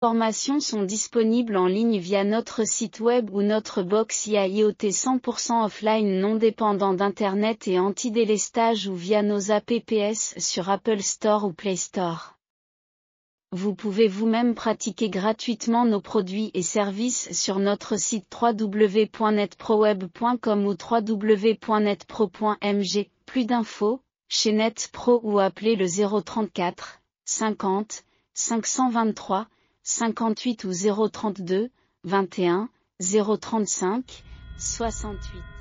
Informations sont disponibles en ligne via notre site web ou notre box IoT 100% offline non dépendant d'Internet et anti-délestage ou via nos apps sur Apple Store ou Play Store. Vous pouvez vous-même pratiquer gratuitement nos produits et services sur notre site www.netproweb.com ou www.netpro.mg. Plus d'infos, chez NetPro ou appelez le 034 50 523 58 ou 032 21 035 68.